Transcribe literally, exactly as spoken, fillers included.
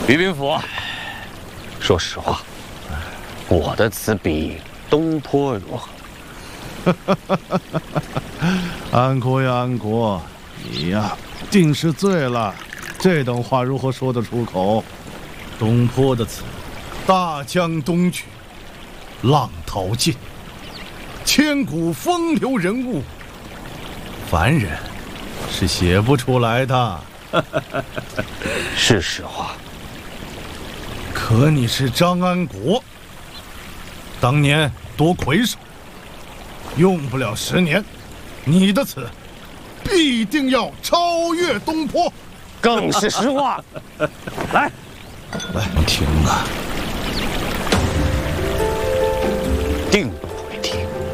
于兵符，说实话，我的词比东坡如何？ 安国呀，安国，你呀，定是醉了。这等话如何说得出口？东坡的词，大江东去，浪淘尽，千古风流人物，凡人是写不出来的。 是实话。 可你是张安国，当年夺魁首，用不了十年，你的词必定要超越东坡， 更是实话。来， 来听啊！ 定。